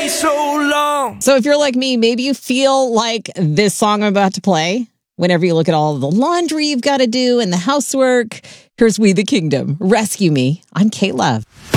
stay so long. So if you're like me, maybe you feel like this song I'm about to play whenever you look at all the laundry you've got to do and the housework. Here's We the Kingdom. Rescue Me. I'm Kate Love.